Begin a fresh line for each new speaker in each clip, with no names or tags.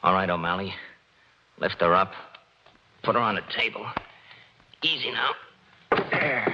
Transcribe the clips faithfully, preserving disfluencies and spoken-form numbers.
All right, O'Malley. Lift her up. Put her on the table. Easy now.
There.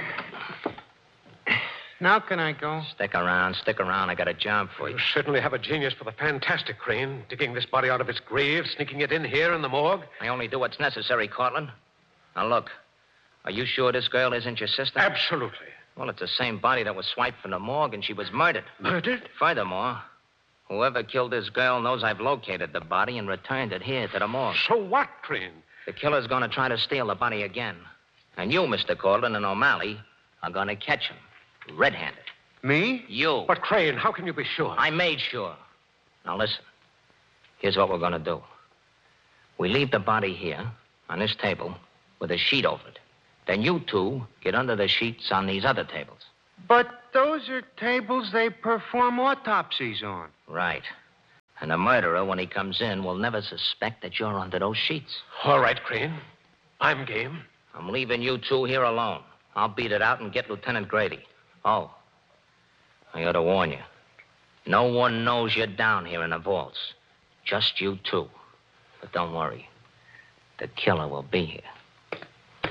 Now can I go?
Stick around, stick around. I got a job for you.
You certainly have a genius for the fantastic, Crane. Digging this body out of its grave, sneaking it in here in the morgue.
I only do what's necessary, Cortland. Now, look. Are you sure this girl isn't your sister?
Absolutely.
Well, it's the same body that was swiped from the morgue, and she was murdered.
Murdered?
Furthermore, whoever killed this girl knows I've located the body and returned it here to the morgue.
So what, Crane?
The killer's going to try to steal the body again. And you, Mister Cortland and O'Malley, are going to catch him. Red-handed.
Me?
You.
But, Crane, how can you be sure?
I made sure. Now, listen. Here's what we're going to do. We leave the body here, on this table, with a sheet over it. Then you two get under the sheets on these other tables.
But those are tables they perform autopsies on.
Right. And the murderer, when he comes in, will never suspect that you're under those sheets.
All right, Crane. I'm game.
I'm leaving you two here alone. I'll beat it out and get Lieutenant Grady. Oh, I ought to warn you. No one knows you're down here in the vaults. Just you two. But don't worry. The killer will be here.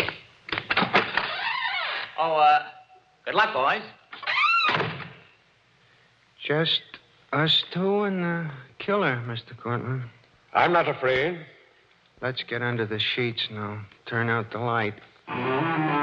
Oh, uh, good luck, boys.
Just us two and the killer, Mister Cortland.
I'm not afraid.
Let's get under the sheets now. Turn out the light.